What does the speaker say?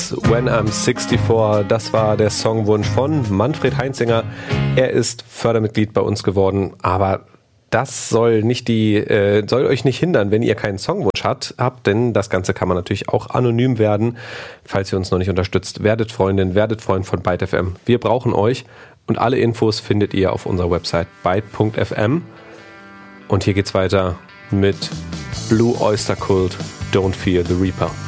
Beatles, When I'm 64. Das war der Songwunsch von Manfred Heinzinger. Er ist Fördermitglied bei uns geworden, aber das soll euch nicht hindern, wenn ihr keinen Songwunsch habt, denn das Ganze kann man natürlich auch anonym werden. Falls ihr uns noch nicht unterstützt, werdet Freundin, werdet Freund von Byte FM. Wir brauchen euch und alle Infos findet ihr auf unserer Website byte.fm. Und hier geht's weiter mit Blue Oyster Cult, Don't Fear the Reaper.